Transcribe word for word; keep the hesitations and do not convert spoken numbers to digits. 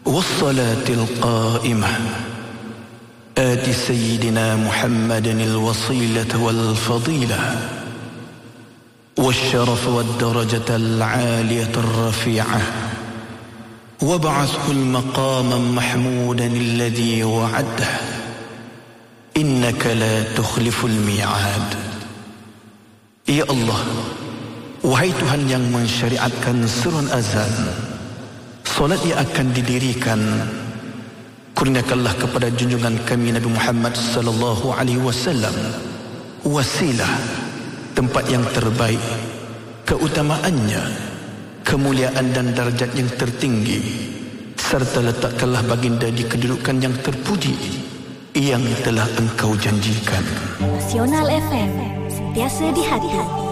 والصلاة القائمة آت سيدنا محمد الوصيلة والفضيلة والشرف والدرجة العالية الرفيعة وابعثه المقام محمودا الذي وعده إنك لا تخلف الميعاد. Ya Allah, wahai Tuhan yang mensyariatkan surun azan, solat yang akan didirikan, kurniakanlah kepada junjungan kami Nabi Muhammad sallallahu alaihi wasallam wasilah, tempat yang terbaik, keutamaannya, kemuliaan dan darjat yang tertinggi, serta letakkanlah baginda di kedudukan yang terpuji yang telah engkau janjikan. Nasional F M, sentiasa di hati.